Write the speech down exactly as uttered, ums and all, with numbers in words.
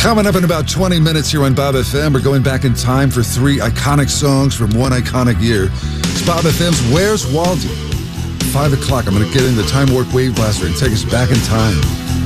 Coming up in about twenty minutes here on Bob F M, we're going back in time for three iconic songs from one iconic year. It's Bob F M's Where's Waldo? Five o'clock, I'm going to get in the Time Warp Wave Blaster and take us back in time.